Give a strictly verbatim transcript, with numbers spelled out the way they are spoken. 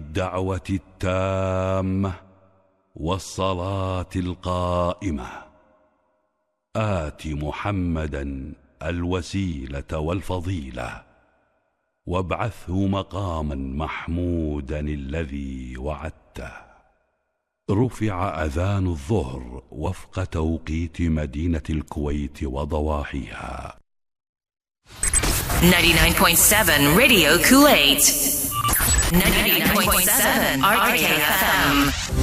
الدعوة التامة والصلاة القائمة آت محمدا الوسيلة والفضيلة وابعثه مقاما محمودا الذي وعدته. رفع أذان الظهر وفق توقيت مدينة الكويت وضواحيها. ninety-nine point seven Radio Kuwait. ninety-nine point seven R K F M.